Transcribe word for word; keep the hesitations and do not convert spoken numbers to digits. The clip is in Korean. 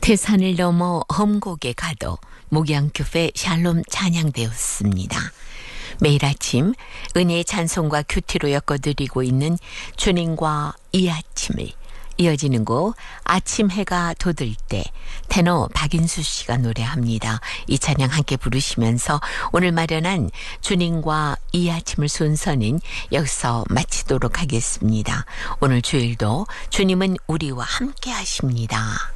태산을 넘어 험곡에 가도 목양교회 샬롬 찬양되었습니다. 매일 아침 은혜의 찬송과 큐티로 엮어드리고 있는 주님과 이 아침을 이어지는 곡 아침 해가 돋을 때 테너 박인수 씨가 노래합니다. 이 찬양 함께 부르시면서 오늘 마련한 주님과 이 아침을 순서는 여기서 마치도록 하겠습니다. 오늘 주일도 주님은 우리와 함께 하십니다.